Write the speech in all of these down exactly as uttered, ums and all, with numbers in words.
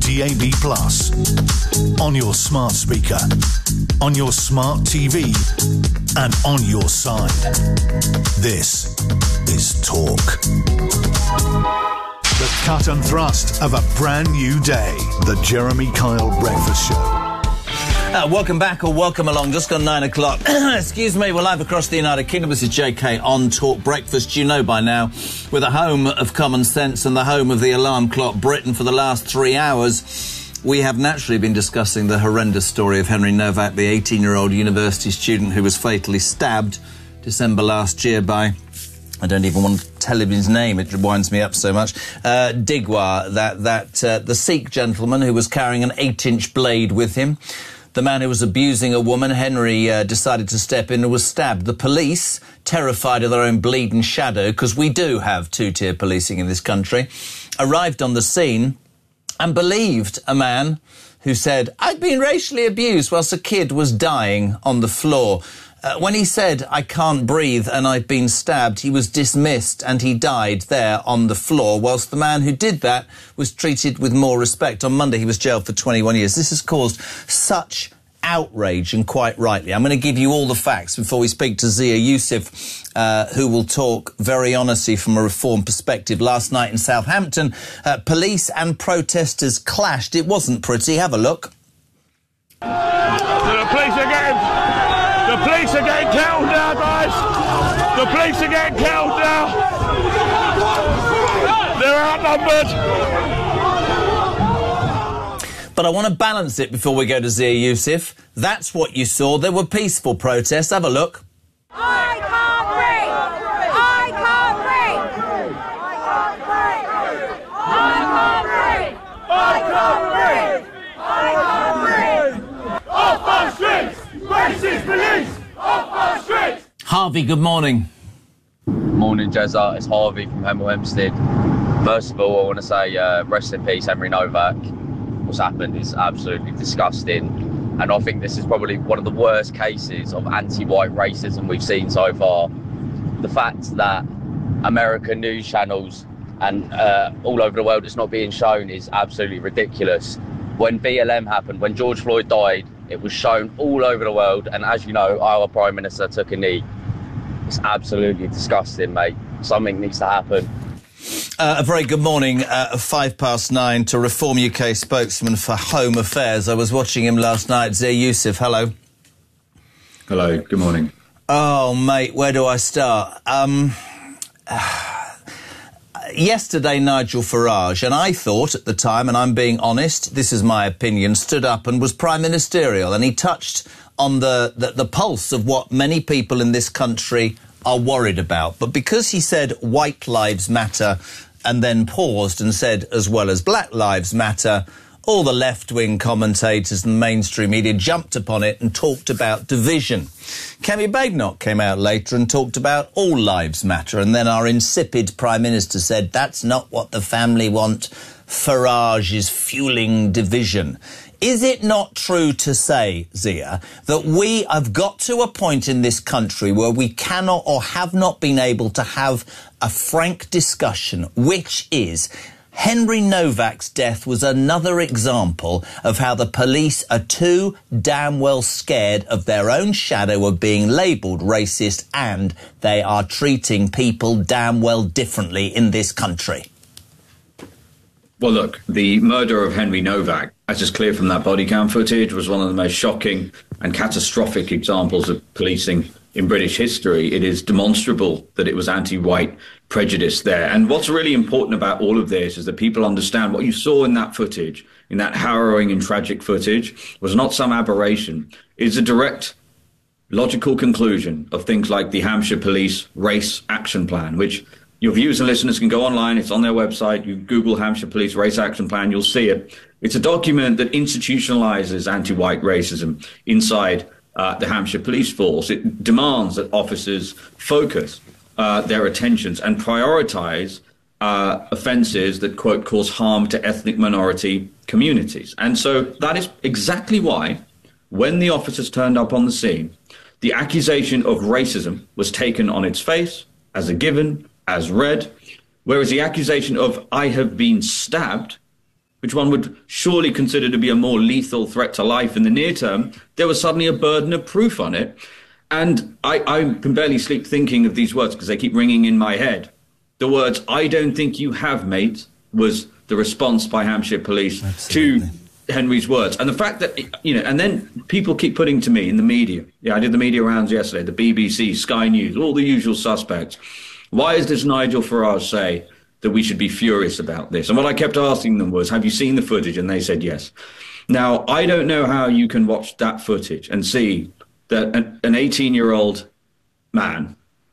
D A B plus, on your smart speaker, on your smart T V, and on your side. This is Talk. The cut and thrust of a brand new day. The Jeremy Kyle Breakfast Show. Uh, welcome back, or welcome along. Just gone nine o'clock. Excuse me, we're live across the United Kingdom. This is J K on Talk Breakfast. You know by now, we're the home of common sense and the home of the alarm clock Britain. For the last three hours, we have naturally been discussing the horrendous story of Henry Novak, the eighteen-year-old university student who was fatally stabbed December last year by... I don't even want to tell him his name. It winds me up so much. Uh, Digwa, that, that uh, the Sikh gentleman who was carrying an eight-inch blade with him. The man who was abusing a woman, Henry, uh, decided to step in and was stabbed. The police, terrified of their own bleeding shadow, because we do have two-tier policing in this country, arrived on the scene and believed a man who said, "I'd been racially abused," whilst a kid was dying on the floor. Uh, when he said, "I can't breathe and I've been stabbed," he was dismissed and he died there on the floor, whilst the man who did that was treated with more respect. On Monday, he was jailed for twenty-one years. This has caused such outrage, and quite rightly. I'm going to give you all the facts before we speak to Zia Youssef, uh, who will talk very honestly from a reform perspective. Last night in Southampton, uh, police and protesters clashed. It wasn't pretty. Have a look. So the police are getting... The police are getting killed now, guys! The police are getting killed now! They're outnumbered! But I want to balance it before we go to Zia Youssef. That's what you saw. There were peaceful protests. Have a look. I can't breathe! I can't breathe! I can't breathe! I can't breathe! I can't breathe! Off our streets! Racist police! Off our streets! Harvey, good morning. Morning, Jezza. It's Harvey from Hemel Hempstead. First of all, I want to say uh, rest in peace, Henry Novak. What's happened is absolutely disgusting. And I think this is probably one of the worst cases of anti-white racism we've seen so far. The fact that American news channels and uh, all over the world it's not being shown is absolutely ridiculous. When B L M happened, when George Floyd died, it was shown all over the world, and as you know, our Prime Minister took a knee. It's absolutely disgusting, mate. Something needs to happen. Uh, a very good morning, uh, five past nine, to Reform U K spokesman for Home Affairs. I was watching him last night. Zia Youssef, hello. Hello, good morning. Oh, mate, where do I start? Um... Uh, Yesterday, Nigel Farage, and I thought at the time, and I'm being honest, this is my opinion, stood up and was prime ministerial, and he touched on the, the, the pulse of what many people in this country are worried about. But because he said white lives matter and then paused and said as well as black lives matter, all the left-wing commentators and mainstream media jumped upon it and talked about division. Kemi Badenoch came out later and talked about all lives matter, and then our insipid Prime Minister said that's not what the family want. Farage is fueling division. Is it not true to say, Zia, that we have got to a point in this country where we cannot or have not been able to have a frank discussion, which is... Henry Novak's death was another example of how the police are too damn well scared of their own shadow of being labelled racist, and they are treating people damn well differently in this country? Well, look, the murder of Henry Novak, as is clear from that body cam footage, was one of the most shocking and catastrophic examples of policing in British history. It is demonstrable that it was anti-white prejudice there. And what's really important about all of this is that people understand what you saw in that footage, in that harrowing and tragic footage, was not some aberration. It is a direct, logical conclusion of things like the Hampshire Police Race Action Plan, which your viewers and listeners can go online. It's on their website. You Google Hampshire Police Race Action Plan, you'll see it. It's a document that institutionalizes anti-white racism inside uh, the Hampshire Police Force. It demands that officers focus uh, their attentions and prioritize uh, offenses that, quote, cause harm to ethnic minority communities. And so that is exactly why, when the officers turned up on the scene, the accusation of racism was taken on its face, as a given, as read, whereas the accusation of I have been stabbed which one would surely consider to be a more lethal threat to life in the near term, there was suddenly a burden of proof on it. And I, I can barely sleep thinking of these words because they keep ringing in my head. The words, "I don't think you have, mate," was the response by Hampshire Police Absolutely. to Henry's words. And the fact that, you know, and then people keep putting to me in the media. Yeah, I did the media rounds yesterday, the B B C, Sky News, all the usual suspects. Why is this Nigel Farage say that we should be furious about this? And what I kept asking them was, have you seen the footage? And they said yes. Now, I don't know how you can watch that footage and see that an eighteen-year-old man,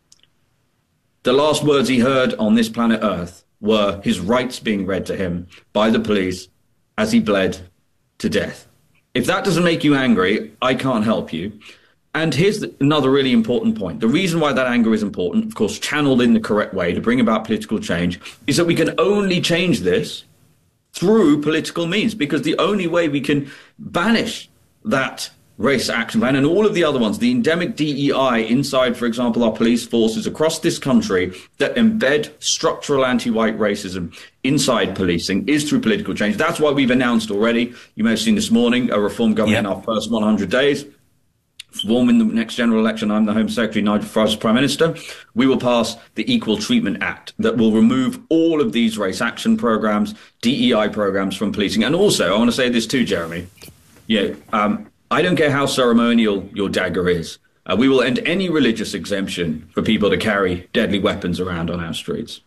the last words he heard on this planet Earth were his rights being read to him by the police as he bled to death. If that doesn't make you angry, I can't help you. And here's the, another really important point. The reason why that anger is important, of course, channeled in the correct way to bring about political change, is that we can only change this through political means, because the only way we can banish that race action plan and all of the other ones, the endemic D E I inside, for example, our police forces across this country that embed structural anti-white racism inside policing, is through political change. That's why we've announced already, you may have seen this morning, a reform government yep. in our first one hundred days. Form in the next general election, I'm the Home Secretary, Nigel Farage is Prime Minister. We will pass the Equal Treatment Act that will remove all of these race action programs, D E I programs from policing. And also, I want to say this too, Jeremy. Yeah, um, I don't care how ceremonial your dagger is. Uh, we will end any religious exemption for people to carry deadly weapons around on our streets.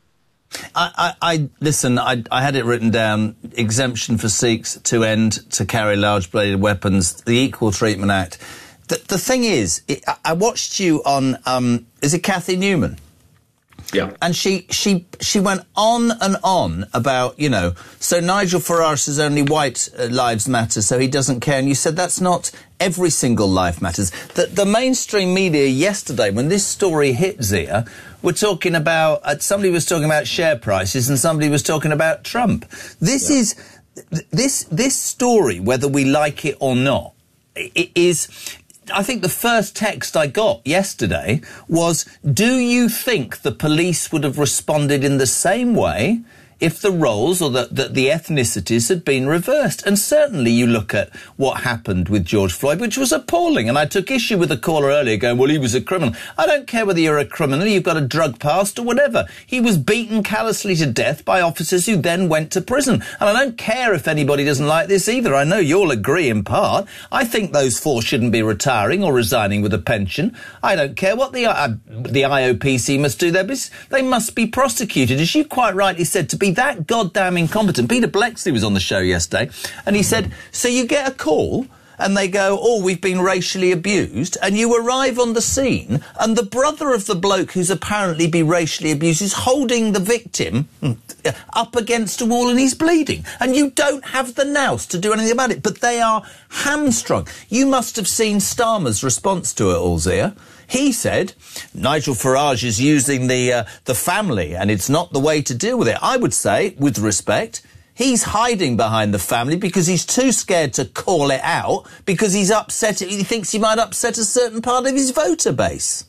I, I, I listen, I, I had it written down, exemption for Sikhs to end to carry large bladed weapons, the Equal Treatment Act. The, the thing is, it, I watched you on, um, is it Cathy Newman? Yeah. And she, she, she went on and on about, you know, so Nigel Farage says only white uh, lives matter, so he doesn't care. And you said that's not every single life matters. The, the mainstream media yesterday, when this story hit, Zia, were talking about, uh, somebody was talking about share prices and somebody was talking about Trump. This yeah. is, this, this story, whether we like it or not, it is... I think the first text I got yesterday was, do you think the police would have responded in the same way if the roles or the, the, the ethnicities had been reversed? And certainly you look at what happened with George Floyd, which was appalling. And I took issue with a caller earlier going, well, he was a criminal. I don't care whether you're a criminal, you've got a drug past or whatever. He was beaten callously to death by officers who then went to prison. And I don't care if anybody doesn't like this either. I know you'll agree in part. I think those four shouldn't be retiring or resigning with a pension. I don't care what the, uh, the I O P C must do their business. They must be prosecuted. As you quite rightly said, to be that goddamn incompetent. Peter Bleksley was on the show yesterday and he said, so you get a call and they go, oh, we've been racially abused, and you arrive on the scene and the brother of the bloke who's apparently been racially abused is holding the victim up against a wall and he's bleeding, and you don't have the nous to do anything about it, but they are hamstrung. You must have seen Starmer's response to it all, Zia. He said, Nigel Farage is using the uh, the family and it's not the way to deal with it. I would say, with respect, he's hiding behind the family because he's too scared to call it out because he's upset. He thinks he might upset a certain part of his voter base.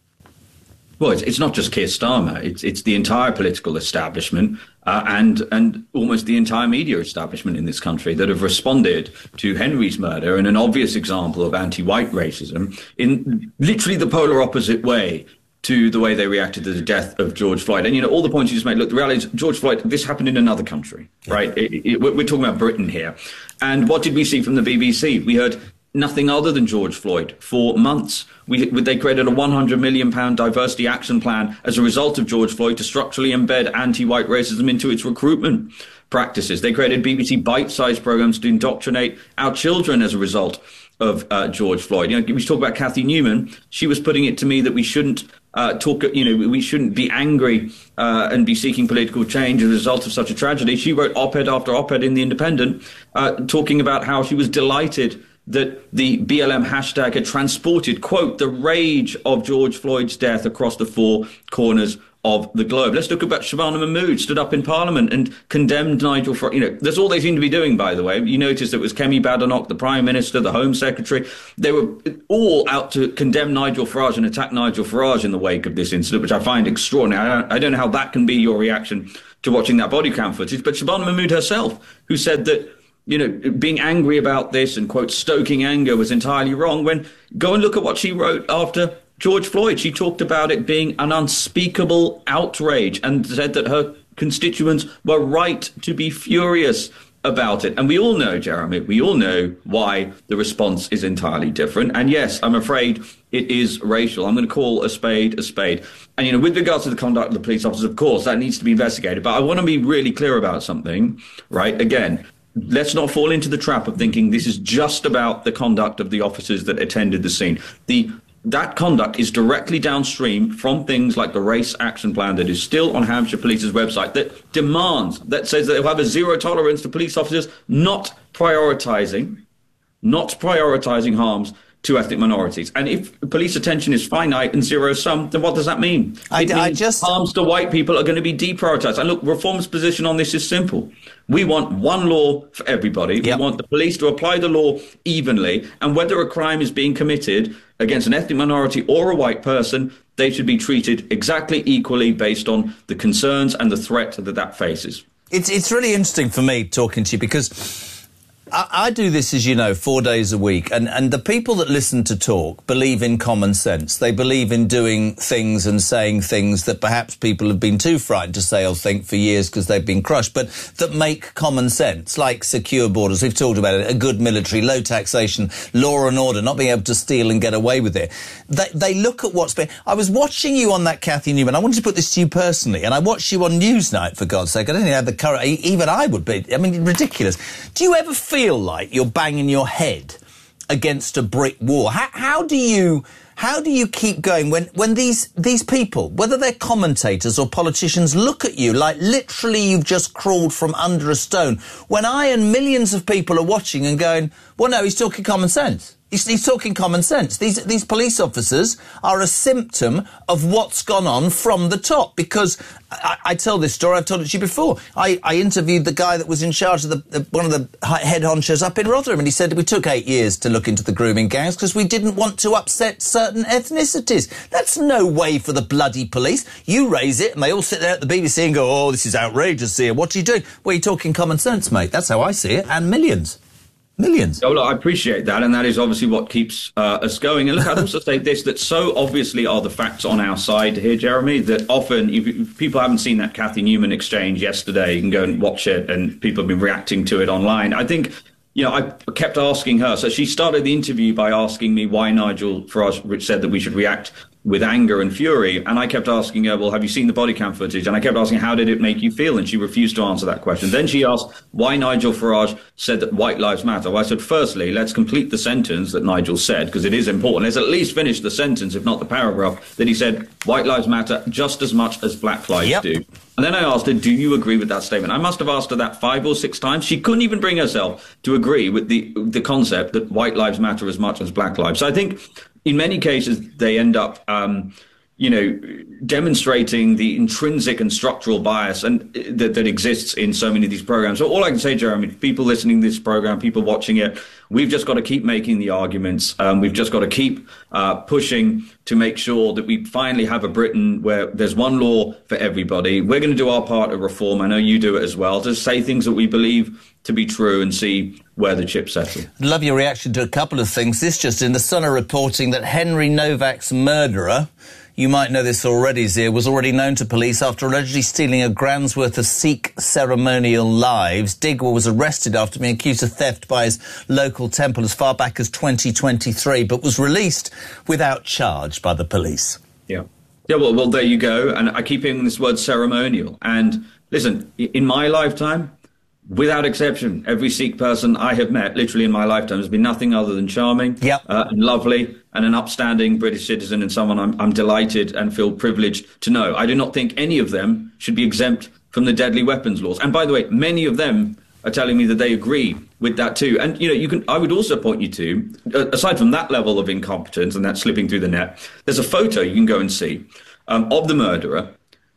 Well, it's, it's not just Keir Starmer. It's it's the entire political establishment uh, and and almost the entire media establishment in this country that have responded to Henry's murder in an obvious example of anti-white racism in literally the polar opposite way to the way they reacted to the death of George Floyd. And, you know, all the points you just made, look, the reality is George Floyd, this happened in another country, right? It, it, we're talking about Britain here. And what did we see from the B B C? We heard nothing other than George Floyd for months. We, they created a one hundred million pound diversity action plan as a result of George Floyd to structurally embed anti-white racism into its recruitment practices. They created B B C bite-sized programs to indoctrinate our children as a result of uh, George Floyd. You know, we talk about Cathy Newman. She was putting it to me that we shouldn't uh, talk, you know, we shouldn't be angry uh, and be seeking political change as a result of such a tragedy. She wrote op-ed after op-ed in The Independent uh, talking about how she was delighted that the B L M hashtag had transported, quote, the rage of George Floyd's death across the four corners of the globe. Let's look about Shabana Mahmood, stood up in Parliament and condemned Nigel Farage. You know, that's all they seem to be doing, by the way. You notice it was Kemi Badenoch, the Prime Minister, the Home Secretary. They were all out to condemn Nigel Farage and attack Nigel Farage in the wake of this incident, which I find extraordinary. I don't, I don't know how that can be your reaction to watching that body cam footage, but Shabana Mahmood herself, who said that, you know, being angry about this and, quote, stoking anger was entirely wrong, when go and look at what she wrote after George Floyd. She talked about it being an unspeakable outrage and said that her constituents were right to be furious about it. And we all know, Jeremy, we all know why the response is entirely different. And yes, I'm afraid it is racial. I'm going to call a spade a spade. And, you know, with regards to the conduct of the police officers, of course, that needs to be investigated. But I want to be really clear about something, right? Again, let's not fall into the trap of thinking this is just about the conduct of the officers that attended the scene. The That conduct is directly downstream from things like the race action plan that is still on Hampshire Police's website, that demands, that says that they'll have a zero tolerance to police officers not prioritising, not prioritising harms to ethnic minorities. And if police attention is finite and zero sum, then what does that mean? I, it means I just... harms to white people are going to be deprioritised. And look, Reform's position on this is simple. We want one law for everybody. Yep. We want the police to apply the law evenly. And whether a crime is being committed against an ethnic minority or a white person, they should be treated exactly equally based on the concerns and the threat that that faces. It's, it's really interesting for me talking to you because I, I do this, as you know, four days a week, and, and the people that listen to talk believe in common sense. They believe in doing things and saying things that perhaps people have been too frightened to say or think for years because they've been crushed, but that make common sense, like secure borders. We've talked about it, a good military, low taxation, law and order, not being able to steal and get away with it. They, they look at what's been... I was watching you on that Cathy Newman. I wanted to put this to you personally, and I watched you on Newsnight, for God's sake. I don't think I had the courage. Even I would be. I mean, ridiculous. Do you ever feel feel like you're banging your head against a brick wall? How, how do you how do you keep going when when these these people, whether they're commentators or politicians, look at you like literally you've just crawled from under a stone, when I and millions of people are watching and going, well, no, he's talking common sense. He's, he's talking common sense. These these police officers are a symptom of what's gone on from the top. Because I, I tell this story, I've told it to you before. I, I interviewed the guy that was in charge of the, the one of the head honchos up in Rotherham, and he said we took eight years to look into the grooming gangs because we didn't want to upset certain ethnicities. That's no way for the bloody police. You raise it, and they all sit there at the B B C and go, "Oh, this is outrageous here. What are you doing?" Well, you're talking common sense, mate. That's how I see it, and millions. Millions. Oh, look, I appreciate that, and that is obviously what keeps uh, us going. And look, I'd also say this, that so obviously are the facts on our side here, Jeremy, that often, if, if people haven't seen that Cathy Newman exchange yesterday, you can go and watch it, and people have been reacting to it online. I think, you know, I kept asking her, so she started the interview by asking me why Nigel Farage said that we should react with anger and fury. And I kept asking her, well, have you seen the body cam footage? And I kept asking, how did it make you feel? And she refused to answer that question. Then she asked why Nigel Farage said that white lives matter. Well, I said, firstly, let's complete the sentence that Nigel said, because it is important. Let's at least finish the sentence, if not the paragraph, that he said white lives matter just as much as black lives yep. do. And then I asked her, do you agree with that statement? I must have asked her that five or six times. She couldn't even bring herself to agree with the the concept that white lives matter as much as black lives. So I think in many cases, they end up, um, you know, demonstrating the intrinsic and structural bias and that, that exists in so many of these programs. So all I can say, Jeremy, people listening to this program, people watching it, we've just got to keep making the arguments. Um, we've just got to keep uh, pushing to make sure that we finally have a Britain where there's one law for everybody. We're going to do our part of reform. I know you do it as well, to say things that we believe to be true and see where the chips settle. Love your reaction to a couple of things. This just in, the Sun are reporting that Henry Novak's murderer, you might know this already, Zia, was already known to police after allegedly stealing a grand's worth of Sikh ceremonial lives. Digwell was arrested after being accused of theft by his local temple as far back as twenty twenty-three, but was released without charge by the police. Yeah. Yeah, well, well, there you go. And I keep hearing this word ceremonial. And listen, in my lifetime, without exception, every Sikh person I have met, literally in my lifetime, has been nothing other than charming, yep. uh, and lovely, and an upstanding British citizen, and someone I'm, I'm delighted and feel privileged to know. I do not think any of them should be exempt from the deadly weapons laws. And by the way, many of them are telling me that they agree with that too. And, you know, you can. I would also point you to, uh, aside from that level of incompetence and that slipping through the net, there's a photo you can go and see um, of the murderer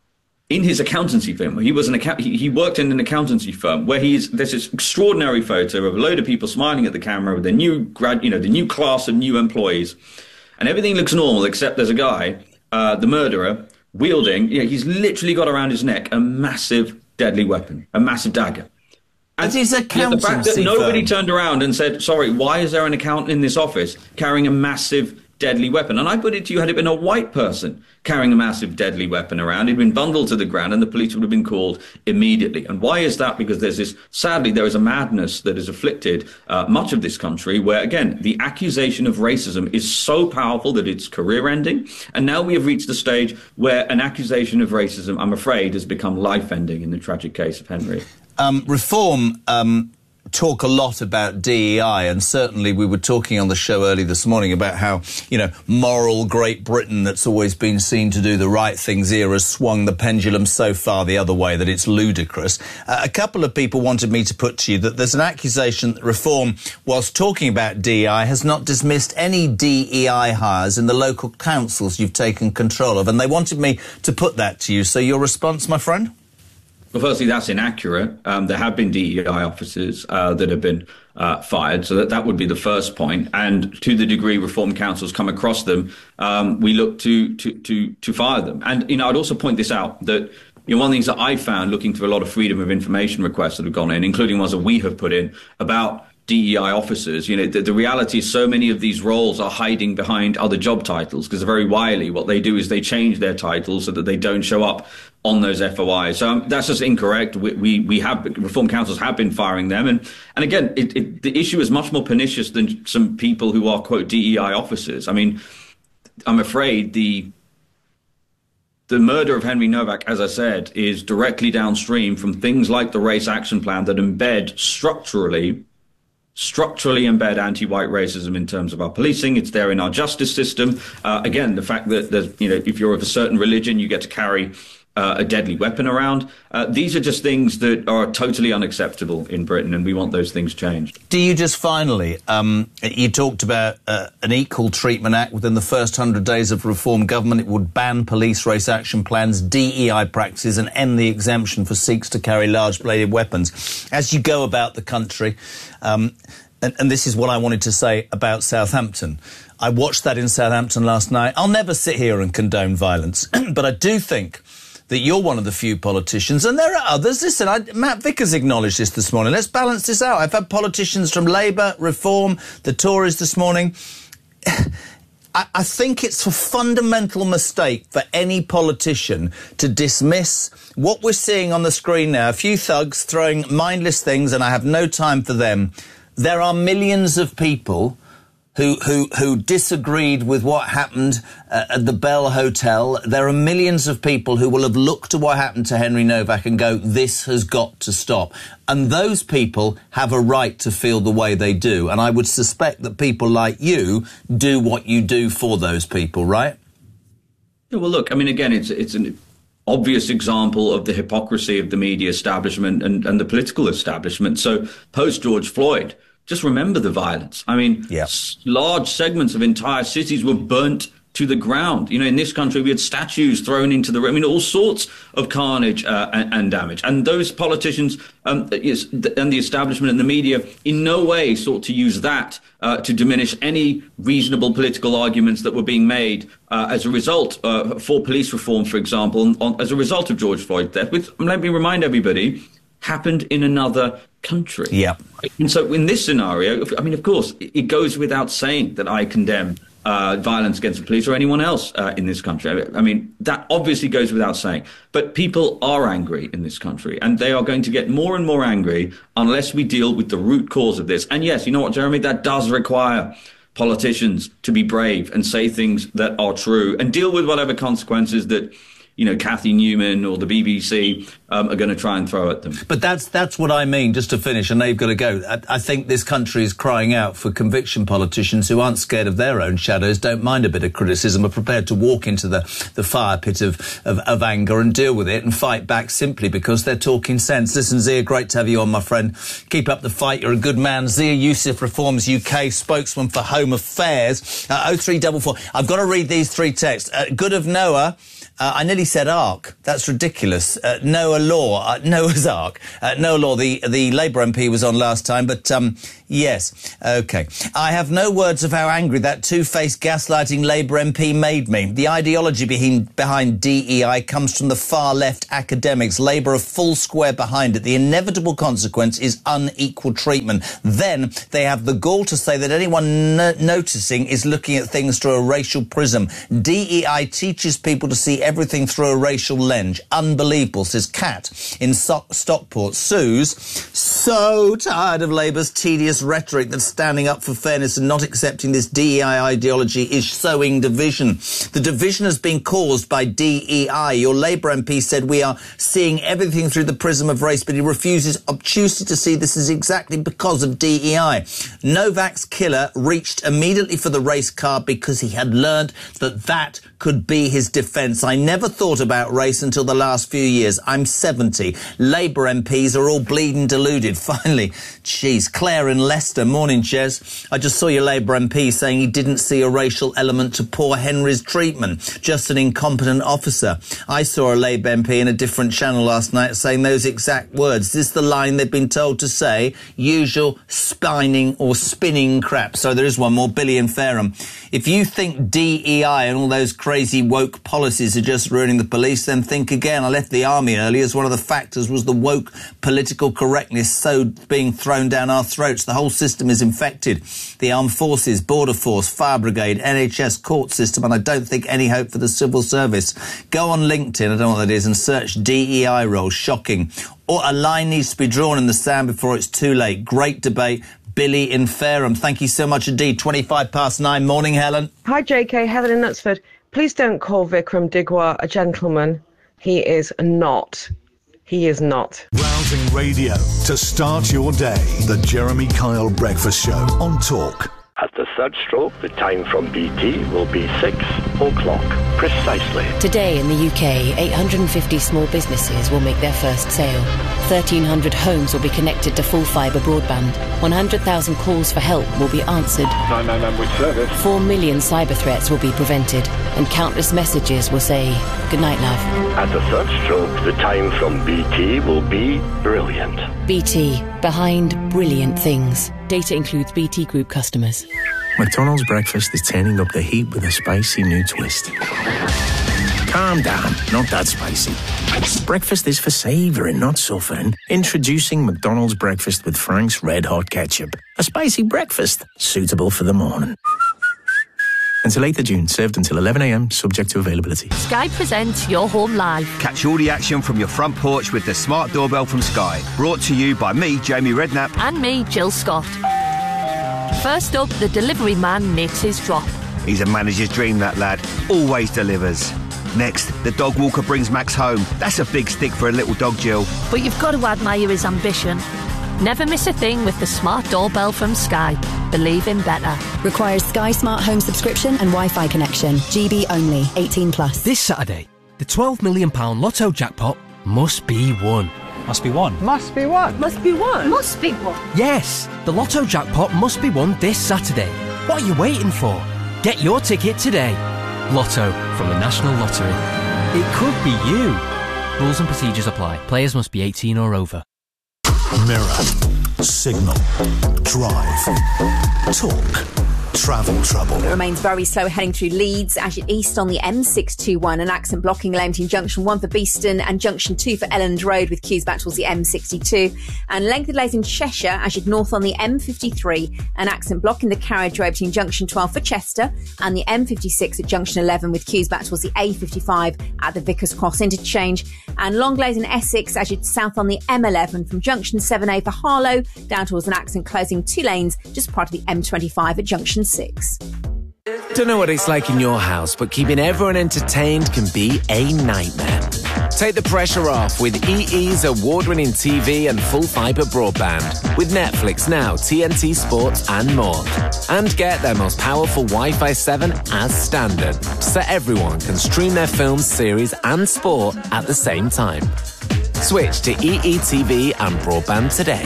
in his accountancy firm. He was an account. He, he worked in an accountancy firm where he's. There's this extraordinary photo of a load of people smiling at the camera with the new grad, you know, the new class of new employees, and everything looks normal except there's a guy, uh, the murderer, wielding. You know, he's literally got around his neck a massive deadly weapon, a massive dagger. And his accountancy the fact that nobody firm. turned around and said, sorry, why is there an accountant in this office carrying a massive deadly weapon? And I put it to you, had it been a white person carrying a massive deadly weapon around, he'd been bundled to the ground and the police would have been called immediately. And why is that? Because there's this, sadly, there is a madness that has afflicted uh, much of this country where, again, the accusation of racism is so powerful that it's career-ending. And now we have reached a stage where an accusation of racism, I'm afraid, has become life-ending in the tragic case of Henry. Um, reform um, talk a lot about D E I, and certainly we were talking on the show early this morning about how, you know, moral Great Britain that's always been seen to do the right things here has swung the pendulum so far the other way that it's ludicrous. Uh, a couple of people wanted me to put to you that there's an accusation that Reform, whilst talking about D E I, has not dismissed any D E I hires in the local councils you've taken control of, and they wanted me to put that to you. So your response, my friend? Well, firstly, that's inaccurate. Um, there have been D E I officers uh, that have been uh, fired, so that, that would be the first point. And to the degree Reform councils come across them, um, we look to, to to to fire them. And, you know, I'd also point this out, that, you know, one of the things that I found looking through a lot of freedom of information requests that have gone in, including ones that we have put in about D E I officers, you know, the, the reality is so many of these roles are hiding behind other job titles, because very wily what they do is they change their titles so that they don't show up on those F O Is. So um, that's just incorrect. We, we, we have, Reform councils have been firing them. And, and again, it, it, the issue is much more pernicious than some people who are, quote, D E I officers. I mean, I'm afraid the the murder of Henry Novak, as I said, is directly downstream from things like the Race Action Plan that embed structurally structurally embed anti-white racism in terms of our policing. It's there in our justice system. Uh, again, the fact that there's, you know, if you're of a certain religion, you get to carry uh, a deadly weapon around. Uh, these are just things that are totally unacceptable in Britain, and we want those things changed. Do you just finally, um, you talked about uh, an Equal Treatment Act within the first hundred days of Reform government. It would ban police race action plans, D E I practices, and end the exemption for Sikhs to carry large-bladed weapons. As you go about the country, um, and, and this is what I wanted to say about Southampton. I watched that in Southampton last night. I'll never sit here and condone violence, but I do think that you're one of the few politicians, and there are others. Listen, I, Matt Vickers acknowledged this this morning. Let's balance this out. I've had politicians from Labour, Reform, the Tories this morning. I, I think it's a fundamental mistake for any politician to dismiss what we're seeing on the screen now. A few thugs throwing mindless things, and I have no time for them. There are millions of people who who who disagreed with what happened uh, at the Bell Hotel. There are millions of people who will have looked at what happened to Henry Novak and go, this has got to stop. And those people have a right to feel the way they do. And I would suspect that people like you do what you do for those people, right? Yeah, well, look, I mean, again, it's it's an obvious example of the hypocrisy of the media establishment and, and the political establishment. So post-George Floyd, just remember the violence. I mean, yeah. s- large segments of entire cities were burnt to the ground. You know, in this country, we had statues thrown into the, I mean, all sorts of carnage uh, and, and damage. And those politicians um, yes, th- and the establishment and the media in no way sought to use that uh, to diminish any reasonable political arguments that were being made uh, as a result uh, for police reform, for example, on, on, as a result of George Floyd's death, which, let me remind everybody, happened in another country. Yeah. And so in this scenario, I mean, of course, it goes without saying that I condemn uh, violence against the police or anyone else uh, in this country. I mean, that obviously goes without saying. But people are angry in this country, and they are going to get more and more angry unless we deal with the root cause of this. And yes, you know what, Jeremy, that does require politicians to be brave and say things that are true and deal with whatever consequences that, you know, Cathy Newman or the B B C um, are going to try and throw at them. But that's that's what I mean, just to finish, and they've got to go. I, I think this country is crying out for conviction politicians who aren't scared of their own shadows, don't mind a bit of criticism, are prepared to walk into the, the fire pit of, of, of anger and deal with it and fight back simply because they're talking sense. Listen, Zia, great to have you on, my friend. Keep up the fight. You're a good man. Zia Youssef, Reforms U K spokesman for Home Affairs. Uh, oh three four four. I've got to read these three texts. Uh, Good of Noah. Uh, I nearly said Ark. That's ridiculous. Uh, Noah Law, uh, Noah's Ark. Uh, Noah Law, the the Labour M P, was on last time, but um, yes, OK. I have no words of how angry that two-faced gaslighting Labour M P made me. The ideology behind, behind D E I comes from the far-left academics. Labour are full square behind it. The inevitable consequence is unequal treatment. Then they have the gall to say that anyone no- noticing is looking at things through a racial prism. D E I teaches people to see everything through a racial lens. Unbelievable, says Kat in so- Stockport. Sue's so tired of Labour's tedious rhetoric that standing up for fairness and not accepting this D E I ideology is sowing division. The division has been caused by D E I. Your Labour M P said we are seeing everything through the prism of race, but he refuses obtusely to see this is exactly because of D E I. Novak's killer reached immediately for the race card because he had learned that that could be his defence. I never thought about race until the last few years. I'm seventy. Labour M Ps are all bleeding deluded. Finally, jeez, Claire in Leicester. Morning, Jez. I just saw your Labour M P saying he didn't see a racial element to poor Henry's treatment, just an incompetent officer. I saw a Labour M P in a different channel last night saying those exact words. Is this the line they've been told to say? Usual spining or spinning crap. So there is one more. Billy in Fareham. If you think D E I and all those crazy woke policies are just ruining the police, then think again. I left the army early as one of the factors was the woke political correctness so being thrown down our throats. The whole system is infected. The armed forces, border force, fire brigade, N H S, court system, and I don't think any hope for the civil service. Go on LinkedIn, I don't know what that is, and search D E I role. Shocking. Or a line needs to be drawn in the sand before it's too late. Great debate. Billy in Fareham. Thank you so much indeed. twenty-five past nine. Morning, Helen. Hi, J K. Helen in Knutsford. Please don't call Vikram Digwa a gentleman. He is not. He is not. Rousing radio to start your day. The Jeremy Kyle Breakfast Show on Talk. At the third stroke, the time from B T will be six o'clock, precisely. Today in the U K, eight hundred fifty small businesses will make their first sale. thirteen hundred homes will be connected to full fibre broadband. one hundred thousand calls for help will be answered. nine nine nine, which service? four million cyber threats will be prevented. And countless messages will say, "Good night, love." At the third stroke, the time from B T will be brilliant. B T, behind brilliant things. Data includes B T Group customers. McDonald's breakfast is turning up the heat with a spicy new twist. Calm down, not that spicy. Breakfast is for savouring, not suffering. Introducing McDonald's breakfast with Frank's Red Hot Ketchup. A spicy breakfast, suitable for the morning. Until eighth of June, served until eleven a m, subject to availability. Sky presents Your Home Live. Catch all the action from your front porch with the smart doorbell from Sky. Brought to you by me, Jamie Redknapp. And me, Jill Scott. First up, the delivery man makes his drop. He's a manager's dream, that lad. Always delivers. Next, the dog walker brings Max home. That's a big stick for a little dog, Jill. But you've got to admire his ambition. Never miss a thing with the smart doorbell from Sky. Believe in better. Requires Sky Smart Home subscription and Wi-Fi connection. G B only. eighteen plus. This Saturday, the twelve million pounds Lotto jackpot must be won. Must be won. Must be won. Must be won. Must be won. Yes, the Lotto jackpot must be won this Saturday. What are you waiting for? Get your ticket today. Lotto from the National Lottery. It could be you. Rules and procedures apply. Players must be eighteen or over. Mirror, Signal, Drive, Talk, Travel Trouble. It remains very slow heading through Leeds as you're east on the M six twenty-one. An accident blocking Leamington Junction one for Beeston and Junction two for Elland Road with queues back towards the M sixty-two. And lengthy delays in Cheshire as you're north on the M fifty-three. An accident blocking the carriageway between Junction twelve for Chester and the M fifty-six at Junction eleven with queues back towards the A fifty-five at the Vickers Cross interchange. And long delays in Essex as you're south on the M eleven from Junction seven A for Harlow down towards an accident closing two lanes just prior to the M twenty-five at Junction six. Don't know what it's like in your house, but keeping everyone entertained can be a nightmare. Take the pressure off with E E's award-winning T V and full fibre broadband. With Netflix Now, T N T Sports and more. And get their most powerful Wi-Fi seven as standard, so everyone can stream their films, series and sport at the same time. Switch to E E T V and broadband today.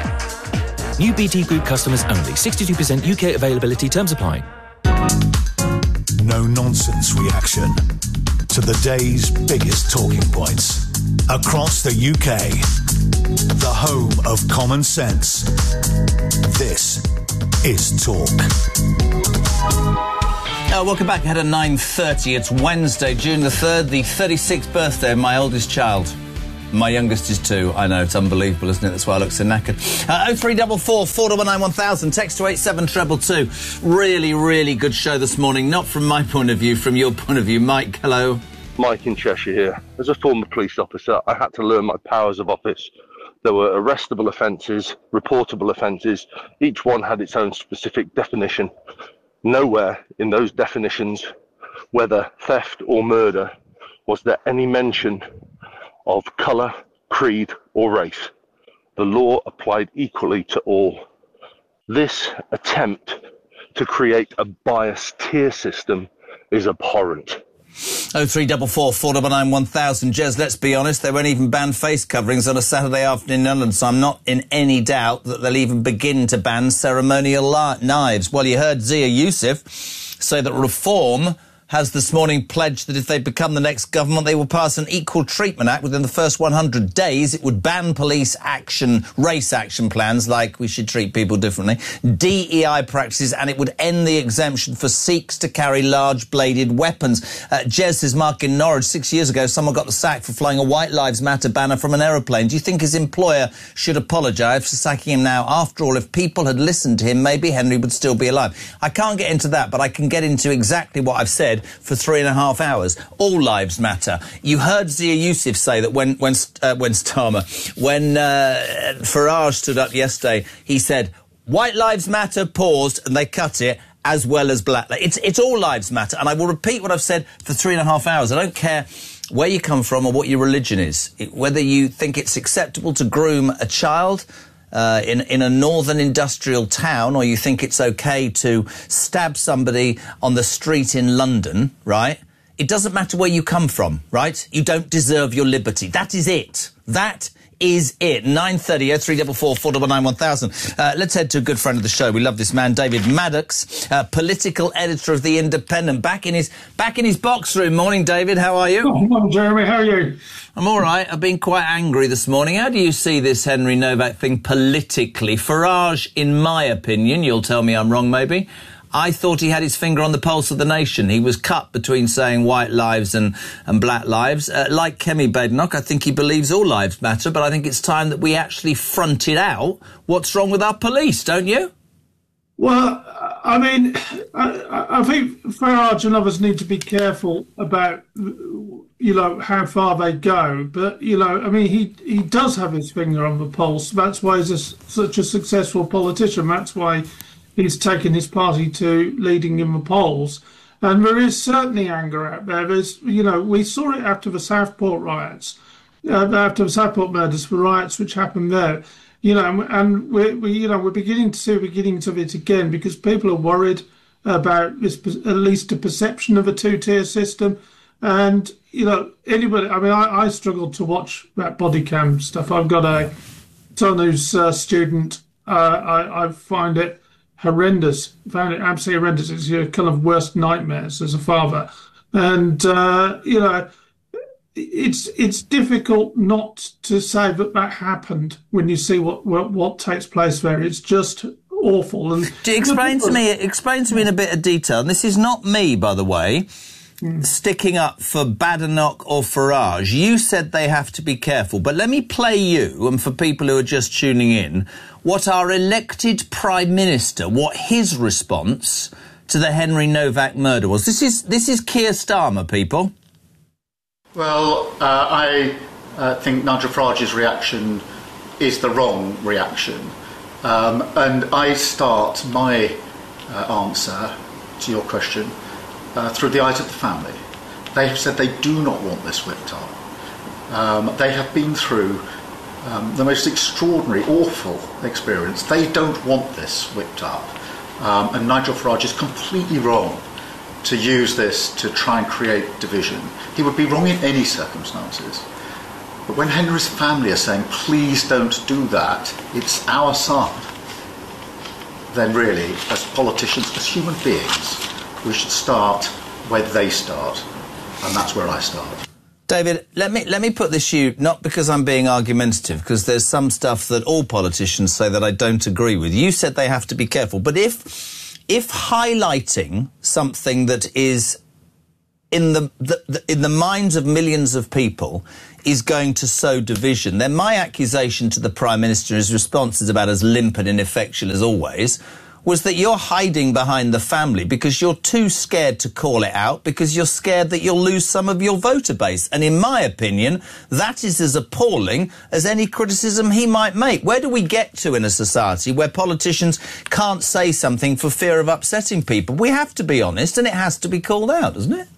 New B T Group customers only. sixty-two percent U K availability. Terms apply. No nonsense reaction. to the day's biggest talking points across the U K. The home of common sense. This is Talk. Uh, welcome back ahead at nine thirty. It's Wednesday, June the third, the thirty-sixth birthday of my oldest child. My youngest is two. I know, it's unbelievable, isn't it? That's why I look so knackered. Uh, oh three four four, four nine nine, one thousand. Text to eight seven two two. Really, really good show this morning. Not from my point of view, from your point of view. Mike, hello. Mike in Cheshire here. As a former police officer, I had to learn my powers of office. There were arrestable offences, reportable offences. Each one had its own specific definition. Nowhere in those definitions, whether theft or murder, was there any mention of colour, creed or race. The law applied equally to all. This attempt to create a biased tier system is abhorrent. oh three four four, four nine nine, one thousand. Jez, let's be honest, they won't even ban face coverings on a Saturday afternoon in London, so I'm not in any doubt that they'll even begin to ban ceremonial li- knives. Well, you heard Zia Youssef say that Reform has this morning pledged that if they become the next government, they will pass an Equal Treatment Act within the first one hundred days. It would ban police action, race action plans, like we should treat people differently, D E I practices, and it would end the exemption for Sikhs to carry large-bladed weapons. Uh, Jez says, Mark, in Norwich, six years ago, someone got the sack for flying a White Lives Matter banner from an aeroplane. Do you think his employer should apologise for sacking him now? After all, if people had listened to him, maybe Henry would still be alive. I can't get into that, but I can get into exactly what I've said for three and a half hours. All lives matter. You heard Zia Youssef say that when when uh, when Starmer, when uh, Farage stood up yesterday, he said, white lives matter, paused, and they cut it, as well as black. It's, it's all lives matter. And I will repeat what I've said for three and a half hours. I don't care where you come from or what your religion is. It, whether you think it's acceptable to groom a child Uh, in, in a northern industrial town, or you think it's okay to stab somebody on the street in London, right? It doesn't matter where you come from, right? You don't deserve your liberty. That is it. That is it. nine thirty, oh three four four, four nine nine, one thousand. Uh, let's head to a good friend of the show. We love this man, David Maddox, uh, political editor of The Independent, back in his back in his box room. Morning, David. How are you? Oh, morning, Jeremy. How are you? I'm all right. I've been quite angry this morning. How do you see this Henry Novak thing politically? Farage, in my opinion, you'll tell me I'm wrong maybe, I thought he had his finger on the pulse of the nation. He was cut between saying white lives and, and black lives. Uh, like Kemi Badenoch, I think he believes all lives matter, but I think it's time that we actually fronted out what's wrong with our police, don't you? Well, I mean, I, I think Farage and others need to be careful about, you know, how far they go. But, you know, I mean, he, he does have his finger on the pulse. That's why he's a, such a successful politician. That's why he's taken his party to leading in the polls. And there is certainly anger out there. There's, you know, we saw it after the Southport riots, uh, after the Southport murders, the riots which happened there. You know, and we're, we, you know, we're beginning to see the beginnings of it again because people are worried about this, at least a perception of a two-tier system. And, you know, anybody, I mean, I, I struggled to watch that body cam stuff. I've got a son who's a student. Uh, I, I find it horrendous. I found it absolutely horrendous. It's your kind of worst nightmares as a father. And, uh, you know, it's it's difficult not to say that that happened when you see what what, what takes place there. It's just awful. And Do you explain to me, explain to me in a bit of detail, and this is not me, by the way, mm. sticking up for Badenoch or Farage. You said they have to be careful, but let me play you, and for people who are just tuning in, what our elected Prime Minister, what his response to the Henry Novak murder was. This is this is Keir Starmer, people. Well, uh, I uh, think Nigel Farage's reaction is the wrong reaction. Um, and I start my uh, answer to your question uh, through the eyes of the family. They have said they do not want this whipped up. Um, they have been through um, the most extraordinary, awful experience. They don't want this whipped up. Um, and Nigel Farage is completely wrong to use this to try and create division. He would be wrong in any circumstances. But when Henry's family are saying, please don't do that, it's our son, then really, as politicians, as human beings, we should start where they start. and that's where I start. David, let me let me put this to you, not because I'm being argumentative, because there's some stuff that all politicians say that I don't agree with. You said they have to be careful, but if if highlighting something that is in the, the, the in the minds of millions of people is going to sow division, then my accusation to the Prime Minister, his response is about as limp and ineffectual as always, was that you're hiding behind the family because you're too scared to call it out, because you're scared that you'll lose some of your voter base. And in my opinion, that is as appalling as any criticism he might make. Where do we get to in a society where politicians can't say something for fear of upsetting people? We have to be honest, and it has to be called out, doesn't it?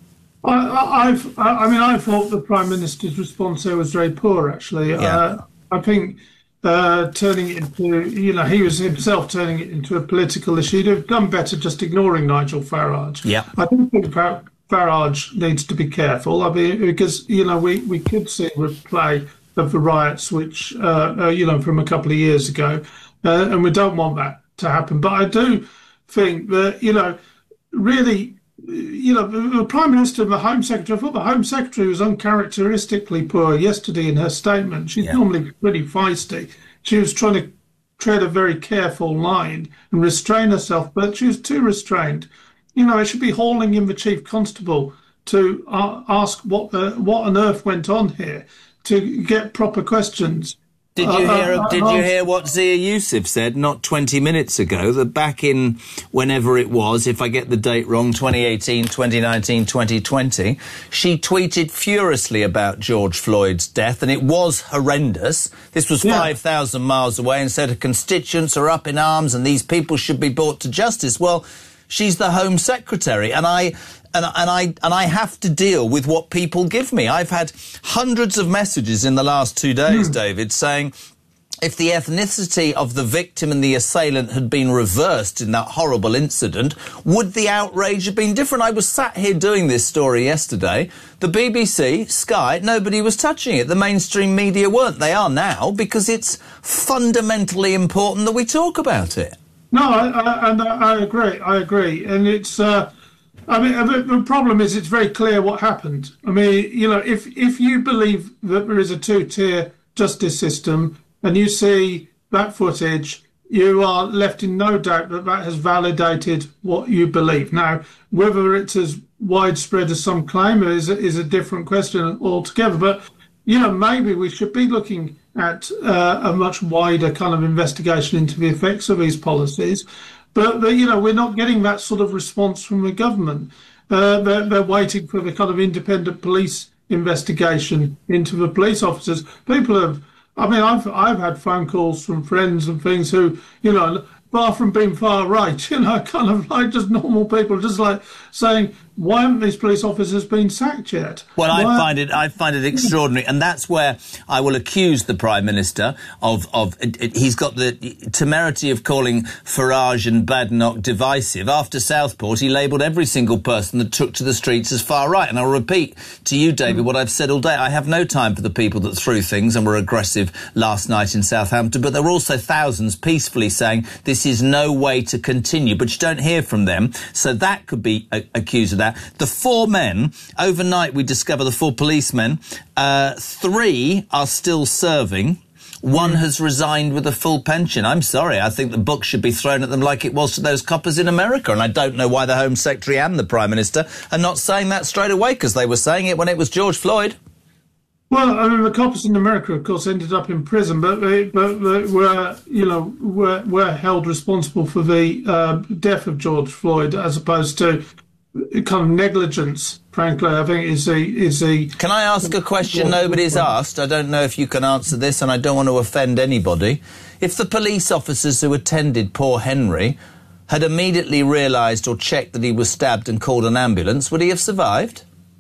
I, I've, I mean, I thought the Prime Minister's response there was very poor, actually. Yeah. Uh, I think uh, turning it into, you know, he was himself turning it into a political issue. He'd have done better just ignoring Nigel Farage. Yeah. I do think Far- Farage needs to be careful. I mean, because, you know, we, we could see a replay of the riots, which, uh, uh, you know, from a couple of years ago, uh, and we don't want that to happen. But I do think that, you know, really, you know, the Prime Minister and the Home Secretary, I thought the Home Secretary was uncharacteristically poor yesterday in her statement. She's yeah. normally pretty feisty. She was trying to tread a very careful line and restrain herself, but she was too restrained. You know, it should be hauling in the Chief Constable to uh, ask what the what on earth went on here, to get proper questions. Did you Uh, hear? uh, Did uh, you hear what Zia Youssef said not twenty minutes ago? That back in whenever it was, if I get the date wrong, twenty eighteen, twenty nineteen, twenty twenty, she tweeted furiously about George Floyd's death, and it was horrendous. This was Yeah. five thousand miles away, and said her constituents are up in arms, and these people should be brought to justice. Well, she's the Home Secretary, and I. And, and I and I have to deal with what people give me. I've had hundreds of messages in the last two days, Mm. David, saying if the ethnicity of the victim and the assailant had been reversed in that horrible incident, would the outrage have been different? I was sat here doing this story yesterday. The B B C, Sky, nobody was touching it. The mainstream media weren't. They are now, because it's fundamentally important that we talk about it. No, I, I, and I, I agree. I agree. And it's... Uh, I mean, the, the problem is it's very clear what happened. I mean, you know, if if you believe that there is a two-tier justice system and you see that footage, you are left in no doubt that that has validated what you believe. Now, whether it's as widespread as some claim is, is a different question altogether. But, you know, maybe we should be looking at uh, a much wider kind of investigation into the effects of these policies. But, but, you know, we're not getting that sort of response from the government. Uh, they're, they're waiting for the kind of independent police investigation into the police officers. People have, I mean, I've I've had phone calls from friends and things who, you know, far from being far right, you know, kind of like just normal people, just like saying, why haven't these police officers been sacked yet? Well, I Why- find it I find it extraordinary, and that's where I will accuse the Prime Minister of of it, it, he's got the temerity of calling Farage and Badenoch divisive. After Southport, he labelled every single person that took to the streets as far right. And I'll repeat to you, David, what I've said all day. I have no time for the people that threw things and were aggressive last night in Southampton, but there were also thousands peacefully saying this is no way to continue. But you don't hear from them, so that could be a- accused of that. The four men, overnight we discover the four policemen, uh, three are still serving. One has resigned with a full pension. I'm sorry, I think the book should be thrown at them like it was to those coppers in America. And I don't know why the Home Secretary and the Prime Minister are not saying that straight away, because they were saying it when it was George Floyd. Well, I mean, the coppers in America, of course, ended up in prison, but they, but they were, you know, were, were held responsible for the uh, death of George Floyd, as opposed to kind of negligence. Frankly, I think is the is the. Can I ask a question nobody's asked? I don't know if you can answer this, and I don't want to offend anybody. If the police officers who attended poor Henry had immediately realised or checked that he was stabbed and called an ambulance, would he have survived?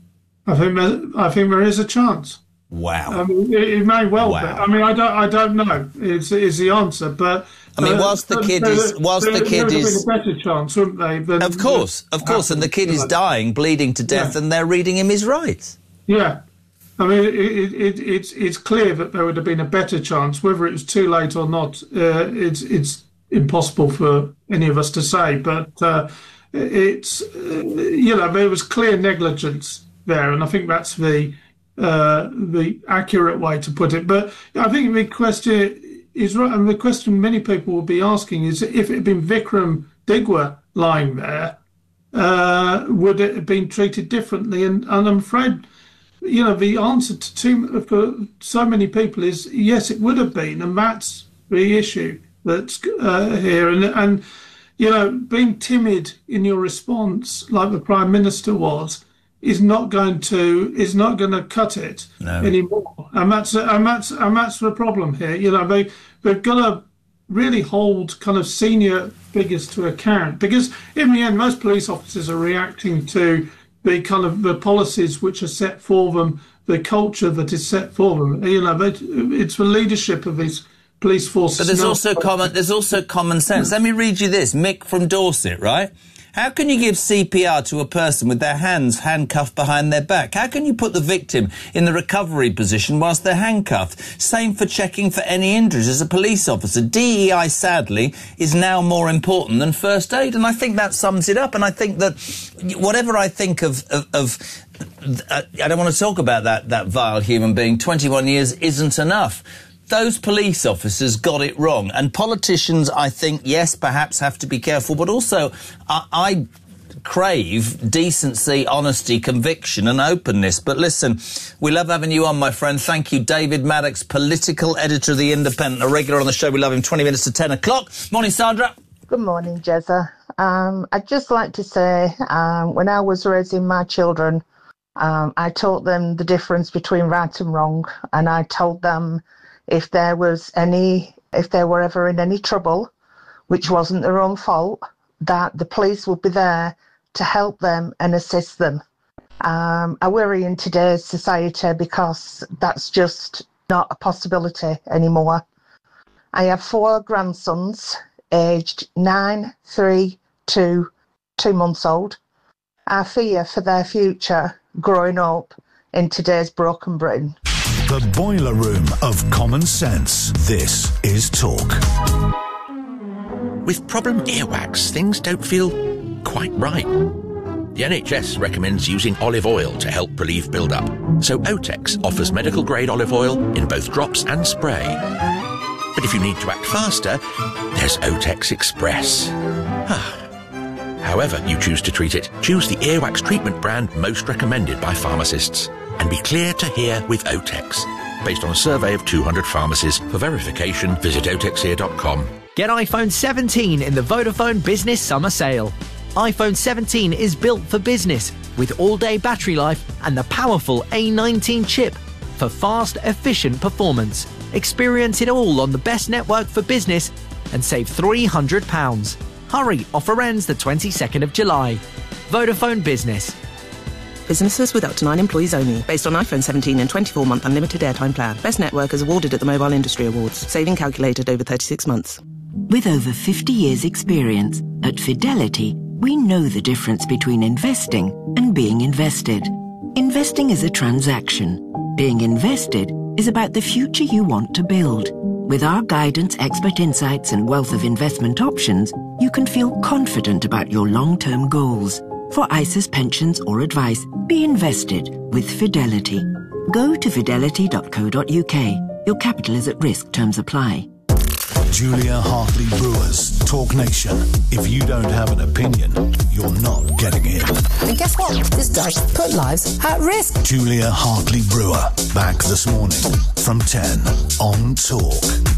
I think there, I think there is a chance. Wow. I mean, it, it may well Wow. be. I mean, I don't I don't know. Is is the answer? But I mean, uh, whilst the but kid there- is, whilst there- the kid there would have is, been a better chance, wouldn't they? Than, of course, of course, and the kid is dying, bleeding to death, Yeah. and they're reading him his rights. Yeah. I mean, it, it, it, it's it's clear that there would have been a better chance. Whether it was too late or not, uh, it's it's impossible for any of us to say. But uh, it's uh, you know, there was clear negligence there, and I think that's the uh, the accurate way to put it. But I think the question is right, and the question many people will be asking is, if it had been Vikram Digwa lying there, uh, would it have been treated differently? And, and I'm afraid, you know, the answer to too, for so many people is yes, it would have been, and that's the issue that's uh, here. And and you know, being timid in your response, like the Prime Minister was, is not going to is not going to cut it no. anymore. And that's and that's and that's the problem here. You know, they they've got to really hold kind of senior figures to account, because in the end, most police officers are reacting to the kind of the policies which are set for them, the culture that is set for them. You know, they, it's the leadership of these police forces. But there's also common there's also common sense. Let me read you this. Mick from Dorset, right? How can you give C P R to a person with their hands handcuffed behind their back? How can you put the victim in the recovery position whilst they're handcuffed? Same for checking for any injuries as a police officer. D E I, sadly, is now more important than first aid, and I think that sums it up. And I think that whatever I think of... of, of uh, I don't want to talk about that, that vile human being. twenty-one years isn't enough. Those police officers got it wrong. And politicians, I think, yes, perhaps have to be careful, but also I, I crave decency, honesty, conviction and openness. But listen, we love having you on, my friend. Thank you, David Maddox, political editor of The Independent, a regular on the show. We love him. twenty minutes to ten o'clock. Morning, Sandra. Good morning, Jezza. Um, I'd just like to say, um, when I was raising my children, um, I taught them the difference between right and wrong, and I told them if there was any, if they were ever in any trouble, which wasn't their own fault, that the police would be there to help them and assist them. Um, I worry in today's society because that's just not a possibility anymore. I have four grandsons, aged nine, three, two, two months old. I fear for their future growing up in today's broken Britain. The boiler room of common sense. This is Talk. With problem earwax, things don't feel quite right. The N H S recommends using olive oil to help relieve build-up. So Otex offers medical-grade olive oil in both drops and spray. But if you need to act faster, there's Otex Express. However you choose to treat it, choose the earwax treatment brand most recommended by pharmacists. And be clear to hear with Otex. Based on a survey of two hundred pharmacies. For verification, visit otex here dot com. Get iPhone seventeen in the Vodafone Business Summer Sale. iPhone seventeen is built for business with all-day battery life and the powerful A nineteen chip for fast, efficient performance. Experience it all on the best network for business and save three hundred pounds. Hurry, offer ends the twenty-second of July. Vodafone Business. Businesses with up to nine employees only. Based on iPhone seventeen and twenty-four month unlimited airtime plan. Best network is awarded at the Mobile Industry Awards. Saving calculated over thirty-six months. With over fifty years experience, at Fidelity, we know the difference between investing and being invested. Investing is a transaction. Being invested is about the future you want to build. With our guidance, expert insights and wealth of investment options, you can feel confident about your long-term goals. For I S As, pensions or advice, be invested with Fidelity. Go to fidelity dot co dot uk. Your capital is at risk. Terms apply. Julia Hartley Brewer's Talk Nation. If you don't have an opinion, you're not getting in. And guess what? This does put lives at risk. Julia Hartley Brewer. Back this morning from ten on Talk.